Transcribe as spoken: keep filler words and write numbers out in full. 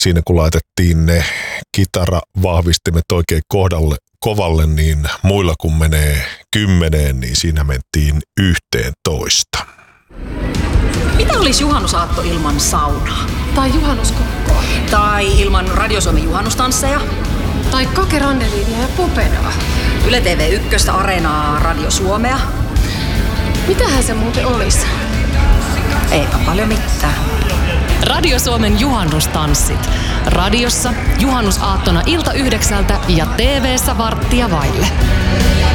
siinä kun laitettiin ne kitaravahvistimet oikein kohdalle, kovalle, niin muilla kun menee kymmeneen, niin siinä mentiin yhteentoista. Mitä olisi juhannusaatto ilman saunaa? Tai juhannuskokkoa. Tai ilman Radio Suomen juhannustansseja? Tai Kake Randeliinia ja Popedaa. Yle T V yksi, Areenaa, Radio Suomea. Mitähän se muuten olisi? Eipä paljon mitään. Radio Suomen juhannustanssit. Radiossa juhannusaattona ilta yhdeksältä ja T V:ssä varttia vaille.